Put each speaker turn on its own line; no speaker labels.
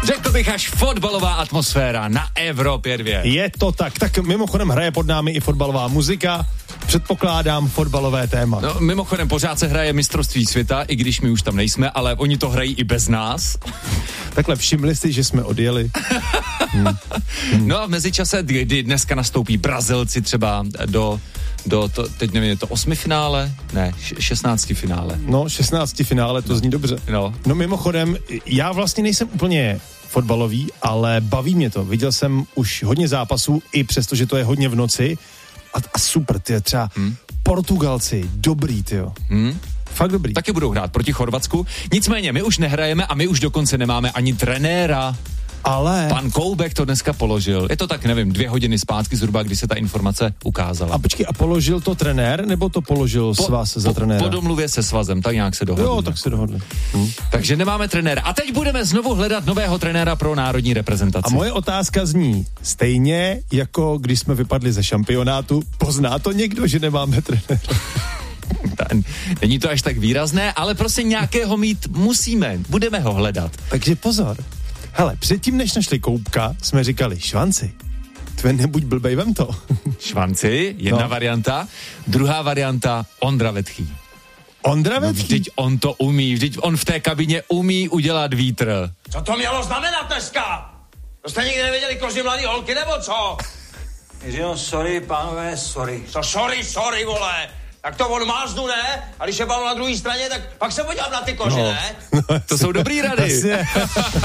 Řekl bych až fotbalová atmosféra na Evropě 2.
Je to tak. Tak mimochodem hraje pod námi i fotbalová muzika. Předpokládám fotbalové téma.
No, mimochodem pořád se hraje mistrovství světa, i když my už tam nejsme, ale oni to hrají i bez nás.
Takhle všimli jste, že jsme odjeli.
No a v mezičase, kdy dneska nastoupí Brazilci třeba teď nevím, je to 8 finále? Ne, 16 finále.
No, 16 finále, to zní dobře. No mimochodem, já vlastně nejsem úplně fotbalový, ale baví mě to. Viděl jsem už hodně zápasů, i přesto, že to je hodně v noci. A super, tyjo, třeba Portugalci, dobrý, tyjo. Fakt dobrý.
Taky budou hrát proti Chorvatsku. Nicméně, my už nehrajeme a my už dokonce nemáme ani trenéra.
Ale...
Pan Koubek to dneska položil. Je to tak, nevím, 2 hodiny zpátky zhruba, kdy se ta informace ukázala.
A počkej, a položil to trenér, nebo to položil svaz za trenéra?
Po domluvě se svazem, tak nějak se dohodli.
Jo, tak se dohodli.
Takže nemáme trenéra. A teď budeme znovu hledat nového trenéra pro národní reprezentaci.
A moje otázka zní, stejně jako když jsme vypadli ze šampionátu, pozná to někdo, že nemáme trenéra?
Není to až tak výrazné, ale prostě nějakého mít musíme. Budeme ho hledat.
Takže pozor. Hele, předtím, než našli Koubka, jsme říkali, Švanci, tve nebuď blbej, vem to.
Švanci, jedna varianta. Druhá varianta, Ondra Vetchý.
Ondra Vetchý?
No, vždyť on to umí, vždyť on v té kabině umí udělat vítr.
Co to mělo znamenat dneska? To jste nikdy nevěděli kozy mladý holky, nebo co?
Jo, sorry, pánové, sorry.
Co sorry, vole? Tak to on máznu, ne? A když je bal na druhé straně, tak pak se podívám na ty kože, ne?
To jsou dobrý rady.